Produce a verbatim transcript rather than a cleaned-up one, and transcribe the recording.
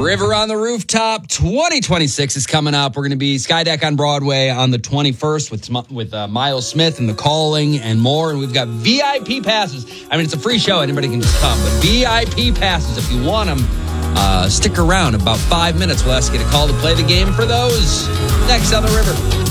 River on the Rooftop twenty twenty-six is coming up. We're going to be Skydeck on Broadway on the twenty-first with with uh, Miles Smith and The Calling and more. And we've got V I P passes. I mean, it's a free show. Anybody can just come. But V I P passes, if you want them, uh, stick around. About five minutes. We'll ask you to call to play the game for those. Next on the River.